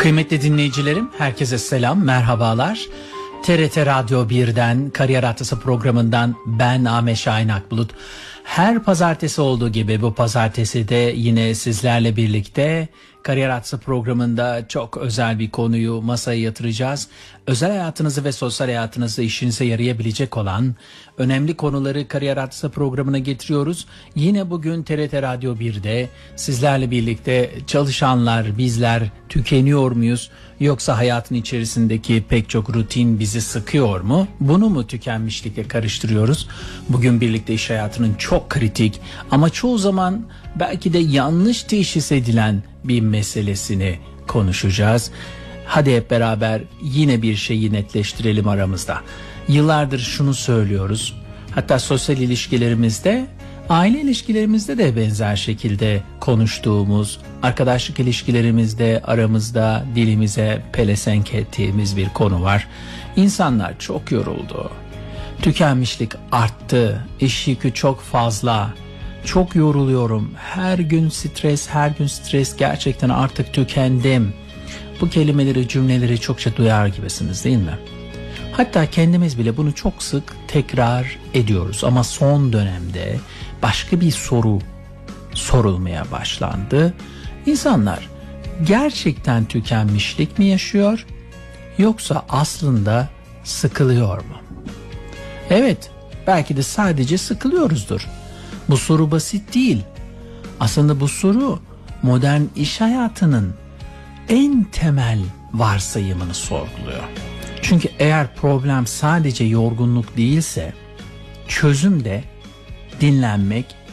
Kıymetli dinleyicilerim, herkese selam, merhabalar. TRT Radyo 1'den Kariyer Haftası programından ben Ahmet Şahin Akbulut. Her pazartesi olduğu gibi bu pazartesi de yine sizlerle birlikte Kariyer Haftası programında çok özel bir konuyu masaya yatıracağız. Özel hayatınızı ve sosyal hayatınızı işinize yarayabilecek olan önemli konuları Kariyer Haftası programına getiriyoruz. Yine bugün TRT Radyo 1'de sizlerle birlikte çalışanlar, bizler tükeniyor muyuz? Yoksa hayatın içerisindeki pek çok rutin bizi sıkıyor mu? Bunu mu tükenmişlikle karıştırıyoruz? Bugün birlikte iş hayatının çok kritik ama çoğu zaman belki de yanlış teşhis edilen bir meselesini konuşacağız. Hadi hep beraber yine bir şeyi netleştirelim aramızda. Yıllardır şunu söylüyoruz. Hatta sosyal ilişkilerimizde, aile ilişkilerimizde de benzer şekilde konuştuğumuz, arkadaşlık ilişkilerimizde aramızda dilimize pelesenk ettiğimiz bir konu var. İnsanlar çok yoruldu. Tükenmişlik arttı. İş yükü çok fazla. Çok yoruluyorum. Her gün stres. Gerçekten artık tükendim. Bu kelimeleri, cümleleri çokça duyar gibisiniz değil mi? Hatta kendimiz bile bunu çok sık tekrar ediyoruz. Ama son dönemde başka bir soru sorulmaya başlandı. İnsanlar gerçekten tükenmişlik mi yaşıyor? Yoksa aslında sıkılıyor mu? Evet, belki de sadece sıkılıyoruzdur. Bu soru basit değil. Aslında bu soru modern iş hayatının en temel varsayımını sorguluyor. Çünkü eğer problem sadece yorgunluk değilse, çözüm de dinlenmek